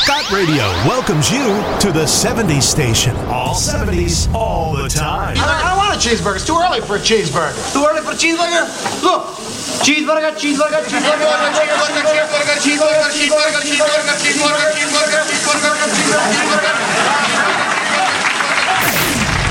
Scott Radio welcomes you to the 70s station. All 70s, all the time. I don't want a cheeseburger. It's too early for a cheeseburger. Too early for a cheeseburger? Look. Cheeseburger, cheeseburger, cheeseburger, cheeseburger, cheeseburger, cheeseburger, cheeseburger, cheeseburger, cheeseburger, cheeseburger, cheeseburger, cheeseburger, cheeseburger.